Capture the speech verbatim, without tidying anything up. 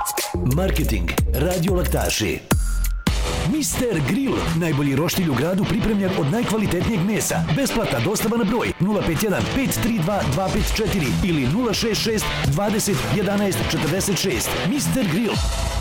Marketing, radio laktaši. mister Grill, najbolji roštilj u gradu pripremljen od najkvalitetnijeg mesa. Besplatna dostava na broj nula pet jedan pet tri dva dva pet četiri ili nula šest šest dvadeset jedanaest četrdeset šest. mister Grill.